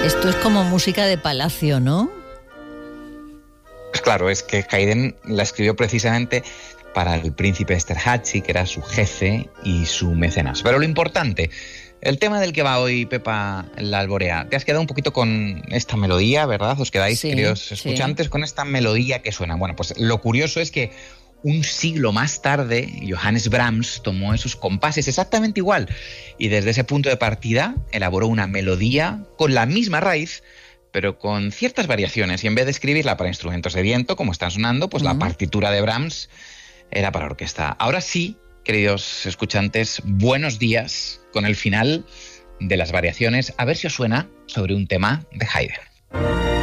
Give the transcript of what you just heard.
Esto es como música de palacio, ¿no? Pues claro, es que Haydn la escribió precisamente para el príncipe Esterházy, que era su jefe y su mecenas. Pero lo importante, el tema del que va hoy Pepa la Alborea, te has quedado un poquito con esta melodía, ¿verdad? ¿Os quedáis, Sí, queridos sí. escuchantes, con esta melodía que suena? Bueno, pues lo curioso es que un siglo más tarde, Johannes Brahms tomó esos compases exactamente igual y desde ese punto de partida elaboró una melodía con la misma raíz, pero con ciertas variaciones. Y en vez de escribirla para instrumentos de viento, como están sonando, pues la partitura de Brahms era para orquesta. Ahora sí, queridos escuchantes, buenos días con el final de las variaciones. A ver si os suena sobre un tema de Haydn.